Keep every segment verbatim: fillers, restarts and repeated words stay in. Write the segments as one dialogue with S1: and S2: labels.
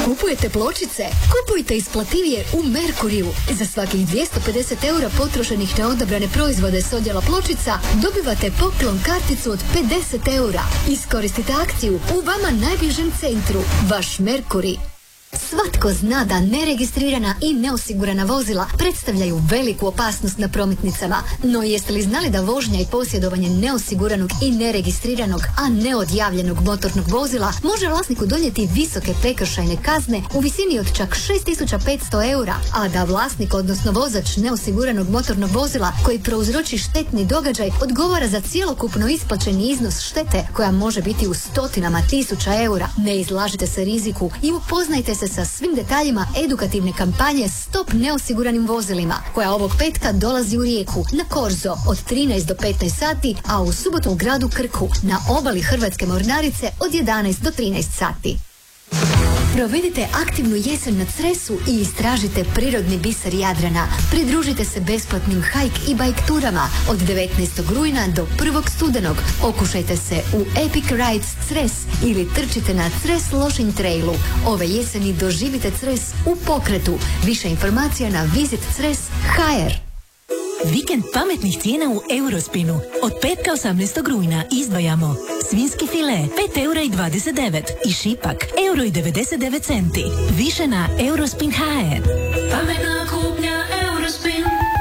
S1: Kupujete pločice? Kupujte isplativije u Merkuriju. Za svakih dvjesto pedeset eura potrošenih na odabrane proizvode s odjela pločica dobivate poklon karticu od pedeset eura. Iskoristite akciju u vama najbližem centru. Vaš Merkuri. Svatko zna da neregistrirana i neosigurana vozila predstavljaju veliku opasnost na prometnicama, no jeste li znali da vožnja i posjedovanje neosiguranog i neregistriranog, a neodjavljenog motornog vozila može vlasniku donijeti visoke prekršajne kazne u visini od čak šest tisuća petsto eura, a da vlasnik, odnosno vozač neosiguranog motornog vozila koji prouzroči štetni događaj odgovara za cjelokupno isplaćeni iznos štete koja može biti u stotinama tisuća eura. Ne izlažite se riziku i upoznajte se sa svim detaljima edukativne kampanje Stop neosiguranim vozilima, koja ovog petka dolazi u Rijeku na Korzo od trinaest do petnaest sati, a u subotu u gradu Krku na obali Hrvatske mornarice od jedanaest do trinaest sati. Provedite aktivnu jesen na Cresu i istražite prirodni biser Jadrana. Pridružite se besplatnim hike i bike turama od devetnaestog rujna do prvog studenog. Okušajte se u Epic Rides Cres ili trčite na Cres Lošinj Trailu. Ove jeseni doživite Cres u pokretu. Više informacija na visit cres dot h r.
S2: Vikend pametnih cijena u Eurospinu. Od petka osamnaestog rujna izdvajamo svinjski file pet eura i dvadeset devet i šipak euro i devedeset devet centi. Više na Eurospin dot h r.
S3: Pametna kupnja Eurospin.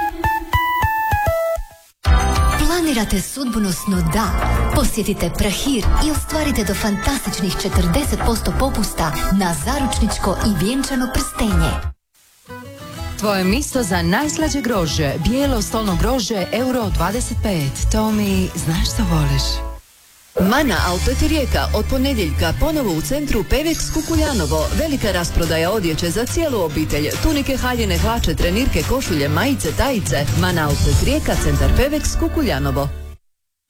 S1: Planirate sudbonosno da? Posjetite Prahir i ostvarite do fantastičnih četrdeset posto popusta na zaručničko i vjenčano prstenje.
S4: Tvoje mjesto za najslađe grožđe, bijelo stolno grožđe, euro dvadeset pet. To mi, znaš što voliš?
S5: Mana Outlet Rijeka od ponedjeljka ponovo u centru Pevex Kukuljanovo. Velika rasprodaja odjeće za cijelu obitelj. Tunike, haljine, hlače, trenirke, košulje, majice, tajice. Mana Outlet Rijeka, centar Pevex Kukuljanovo.